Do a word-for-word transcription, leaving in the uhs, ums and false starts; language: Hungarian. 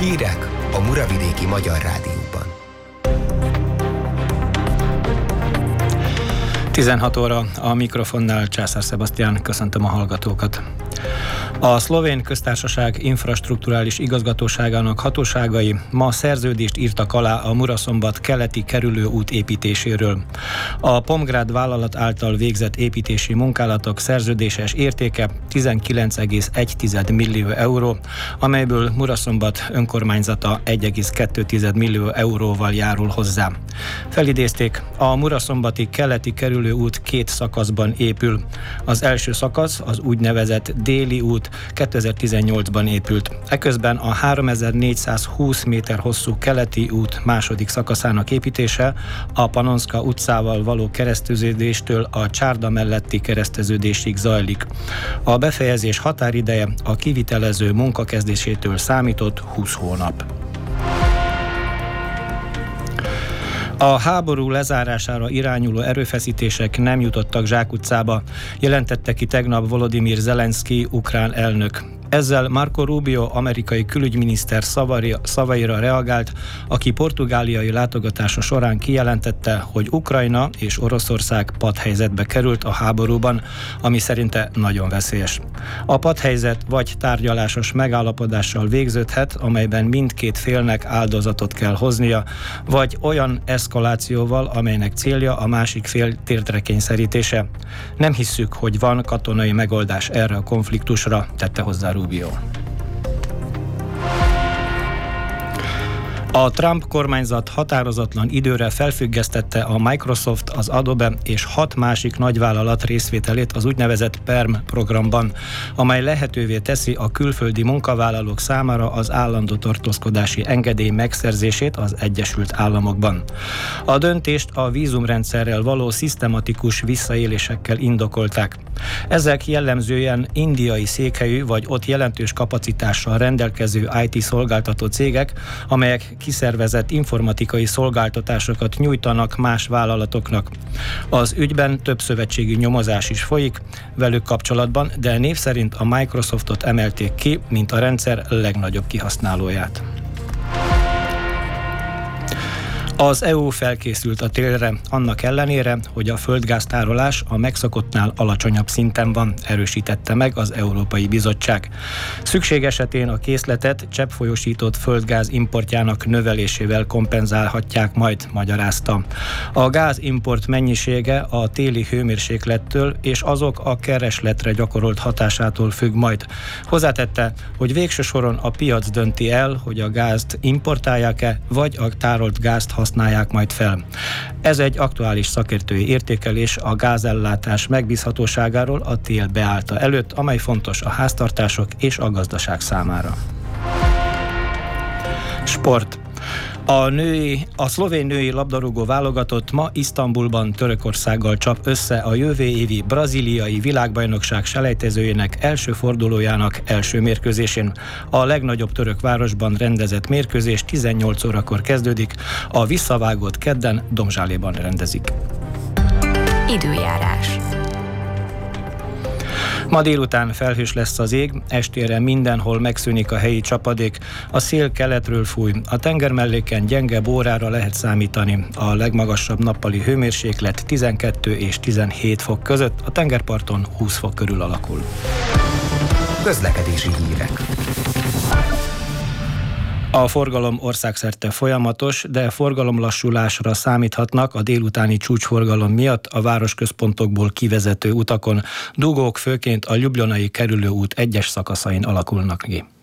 Hírek a Muravidéki Magyar Rádióban. tizenhat óra a mikrofonnál Császár Szebasztián, köszöntöm a hallgatókat. A Szlovén Köztársaság Infrastrukturális Igazgatóságának hatóságai ma szerződést írtak alá a Muraszombat keleti kerülőút építéséről. A Pomgrád vállalat által végzett építési munkálatok szerződéses értéke tizenkilenc egész egy millió euró, amelyből Muraszombat önkormányzata egy egész kettő millió euróval járul hozzá. Felidézték, a muraszombati keleti kerülőút két szakaszban épül. Az első szakasz, az úgynevezett déli út kétezer-tizennyolcban épült. Eközben a háromezer-négyszázhúsz méter hosszú keleti út második szakaszának építése a Panonska utcával való kereszteződéstől a Csárda melletti kereszteződésig zajlik. A befejezés határideje a kivitelező munkakezdésétől számított húsz hónap. A háború lezárására irányuló erőfeszítések nem jutottak zsákutcába, jelentette ki tegnap Volodymyr Zelenszky ukrán elnök. Ezzel Marco Rubio amerikai külügyminiszter szavaira reagált, aki portugáliai látogatása során kijelentette, hogy Ukrajna és Oroszország padhelyzetbe került a háborúban, ami szerinte nagyon veszélyes. A padhelyzet vagy tárgyalásos megállapodással végződhet, amelyben mindkét félnek áldozatot kell hoznia, vagy olyan eszkalációval, amelynek célja a másik fél térdre kényszerítése. Nem hisszük, hogy van katonai megoldás erre a konfliktusra, tette hozzá Rubio. A Trump kormányzat határozatlan időre felfüggesztette a Microsoft, az Adobe és hat másik nagyvállalat részvételét az úgynevezett PERM programban, amely lehetővé teszi a külföldi munkavállalók számára az állandó tartózkodási engedély megszerzését az Egyesült Államokban. A döntést a vízumrendszerrel való szisztematikus visszaélésekkel indokolták. Ezek jellemzően indiai székhelyű vagy ott jelentős kapacitással rendelkező í té szolgáltató cégek, amelyek kiszervezett informatikai szolgáltatásokat nyújtanak más vállalatoknak. Az ügyben több szövetségi nyomozás is folyik velük kapcsolatban, de név szerint a Microsoftot emelték ki, mint a rendszer legnagyobb kihasználóját. Az é u felkészült a télre, annak ellenére, hogy a földgáztárolás a megszokottnál alacsonyabb szinten van, erősítette meg az Európai Bizottság. Szükség esetén a készletet cseppfolyósított földgáz importjának növelésével kompenzálhatják majd, magyarázta. A gázimport mennyisége a téli hőmérséklettől és azok a keresletre gyakorolt hatásától függ majd. Hozzátette, hogy végső soron a piac dönti el, hogy a gázt importálják-e, vagy a tárolt gázt használják majd fel. Ez egy aktuális szakértői értékelés a gázellátás megbízhatóságáról a tél beállta előtt, amely fontos a háztartások és a gazdaság számára. Sport. A, női, a szlovén női labdarúgó válogatott ma Isztambulban Törökországgal csap össze a jövő évi brazíliai világbajnokság selejtezőjének első fordulójának első mérkőzésén. A legnagyobb török városban rendezett mérkőzés tizennyolc órakor kezdődik, a visszavágót kedden Domzsáléban rendezik. Időjárás. Ma délután felhős lesz az ég, estére mindenhol megszűnik a helyi csapadék, a szél keletről fúj, a tengermelléken gyenge órára lehet számítani, a legmagasabb nappali hőmérséklet tizenkettő és tizenhét fok között, a tengerparton húsz fok körül alakul. Közlekedési hírek. A forgalom országszerte folyamatos, de forgalomlassulásra számíthatnak a délutáni csúcsforgalom miatt a városközpontokból kivezető utakon. Dugók főként a Ljubljanai kerülőút egyes szakaszain alakulnak ki.